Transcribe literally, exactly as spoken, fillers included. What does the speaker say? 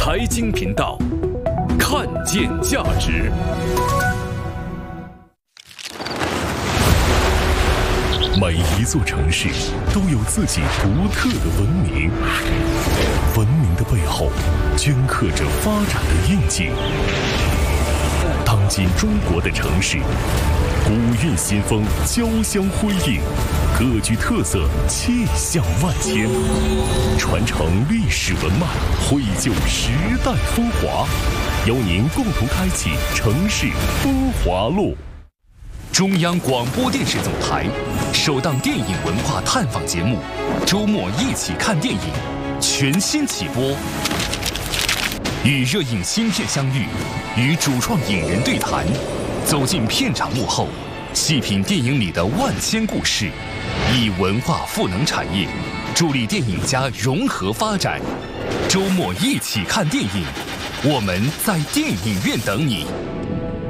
财经频道，看见价值。每一座城市都有自己独特的文明，文明的背后镌刻着发展的印记。当今中国的城市，古韵新风交相辉映，各具特色，气象万千，传承历史文脉，绘就时代风华，邀您共同开启城市风华路。中央广播电视总台首档电影文化探访节目《周末一起看电影》全新起播，与热映新片相遇，与主创影人对谈，走进片场幕后，细品电影里的万千故事，以文化赋能产业，助力电影家融合发展。周末一起看电影，我们在电影院等你。